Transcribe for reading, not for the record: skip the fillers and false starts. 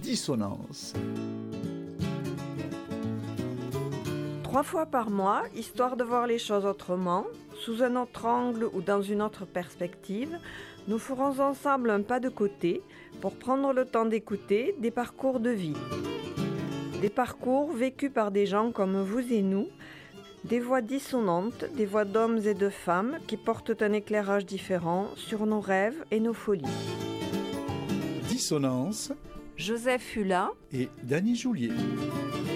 Dissonance. 3 fois par mois, histoire de voir les choses autrement, sous un autre angle ou dans une autre perspective, nous ferons ensemble un pas de côté pour prendre le temps d'écouter des parcours de vie. Des parcours vécus par des gens comme vous et nous, des voix dissonantes, des voix d'hommes et de femmes qui portent un éclairage différent sur nos rêves et nos folies. Dissonance Joseph Hullat et Dany Joulier.